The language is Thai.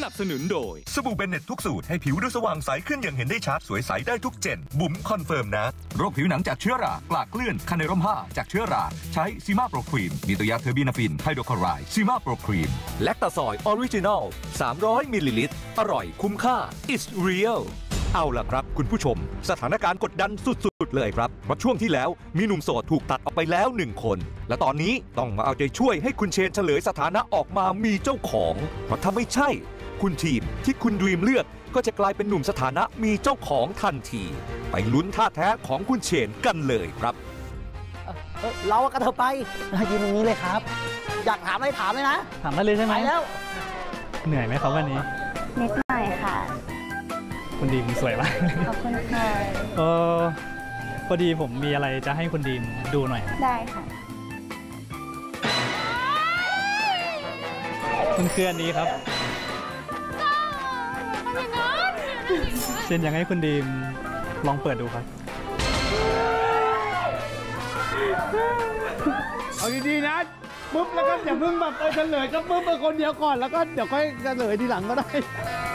นับสนุนโดยสบู่เบนเน็ตทุกสูตรให้ผิวดูสว่างใสขึ้นอย่างเห็นได้ชัดสวยใสได้ทุกเจนบุ๋มคอนเฟิร์มนะโรคผิวหนังจากเชื้อรากลากเกลื่อนคันในร่มผ้าจากเชื้อราใช้ซีมาโปรครีมมีตัวยาเทอร์บีนาฟินไฮโดรคลอไรด์ซีมาโปรครีมแลคตาซอยออริจินอล300มิลลิลิตรอร่อยคุ้มค่า It's realเอาล่ะครับคุณผู้ชมสถานการณ์กดดันสุดๆเลยครับเพราะช่วงที่แล้วมีหนุ่มโสดถูกตัดออกไปแล้ว1คนและตอนนี้ต้องมาเอาใจช่วยให้คุณเชนเฉลยสถานะออกมามีเจ้าของเพราะถ้าไม่ใช่คุณทีมที่คุณดรีมเลือกก็จะกลายเป็นหนุ่มสถานะมีเจ้าของทันทีไปลุ้นท่าแท้ของคุณเชนกันเลยครับเราก็เธอไปยืนตรงนี้เลยครับอยากถามอะไรถามเลยนะถามได้เลยใช่ไหมไปแล้วเหนื่อยไหมครับวันนี้นิดหน่อยค่ะคุณดีมสวยมากขอบคุณค่ะพอดีผมมีอะไรจะให้คุณดีมดูหน่อยได้ค่ะมันคืออันนี้ครับเช่นอยากให้คุณดีมลองเปิดดูครับเอาดีๆนะปุ๊บแล้วก็อย่าเพิ่งแบบเฉลยก็ปุ๊บคนเดียวก่อนแล้วก็เดี๋ยวค่อยเฉลยทีหลังก็ได้